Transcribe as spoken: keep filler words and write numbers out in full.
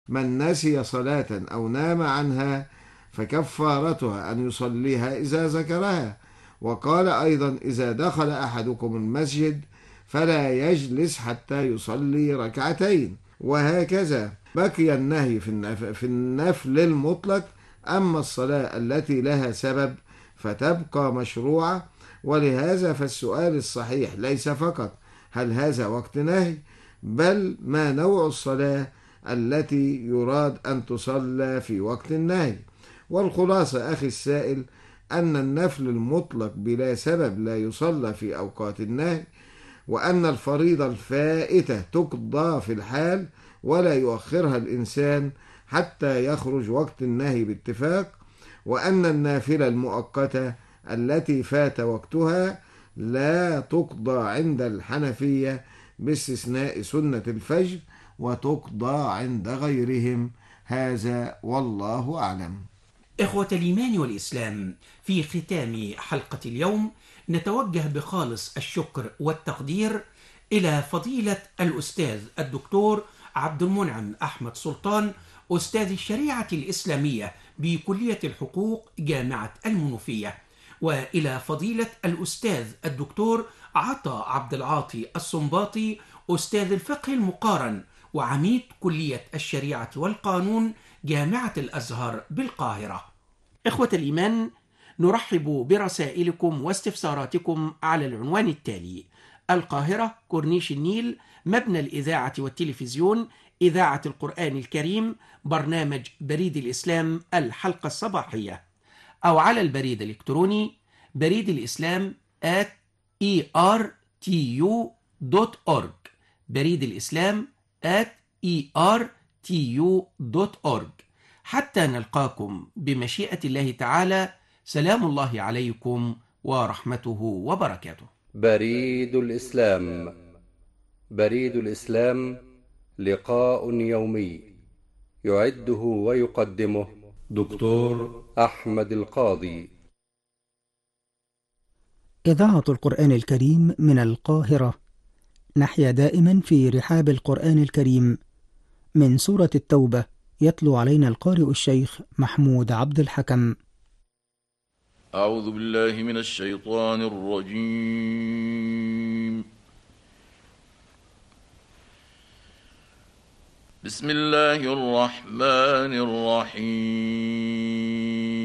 من نسي صلاة أو نام عنها فكفارتها أن يصليها إذا ذكرها. وقال أيضا: إذا دخل أحدكم المسجد فلا يجلس حتى يصلي ركعتين. وهكذا بقي النهي في النفل, في النفل المطلق. أما الصلاة التي لها سبب فتبقى مشروعة. ولهذا فالسؤال الصحيح ليس فقط هل هذا وقت نهي، بل ما نوع الصلاة التي يراد أن تصلى في وقت النهي. والخلاصة أخي السائل أن النفل المطلق بلا سبب لا يصلى في أوقات النهي، وأن الفريضة الفائتة تقضى في الحال ولا يؤخرها الإنسان حتى يخرج وقت النهي باتفاق، وأن النافلة المؤقتة التي فات وقتها لا تقضى عند الحنفية باستثناء سنة الفجر، وتقضى عند غيرهم. هذا والله أعلم. إخوة الإيمان والإسلام، في ختام حلقة اليوم نتوجه بخالص الشكر والتقدير إلى فضيلة الأستاذ الدكتور عبد المنعم أحمد سلطان، أستاذ الشريعة الإسلامية بكلية الحقوق جامعة المنوفية، وإلى فضيلة الأستاذ الدكتور عطا عبد العاطي السنباطي، أستاذ الفقه المقارن وعميد كلية الشريعة والقانون جامعة الأزهر بالقاهرة. إخوة الإيمان، نرحب برسائلكم واستفساراتكم على العنوان التالي: القاهرة، كورنيش النيل، مبنى الإذاعة والتلفزيون، إذاعة القرآن الكريم، برنامج بريد الإسلام الحلقة الصباحية. أو على البريد الإلكتروني بريد الإسلام at e r t u dot org، بريد الإسلام at e r t u dot org. حتى نلقاكم بمشيئة الله تعالى، سلام الله عليكم ورحمته وبركاته. بريد الإسلام. بريد الإسلام لقاء يومي يعده ويقدمه دكتور أحمد القاضي. إذاعة القرآن الكريم من القاهرة. نحيا دائما في رحاب القرآن الكريم. من سورة التوبة يتلو علينا القارئ الشيخ محمود عبد الحكم. أعوذ بالله من الشيطان الرجيم. بسم الله الرحمن الرحيم.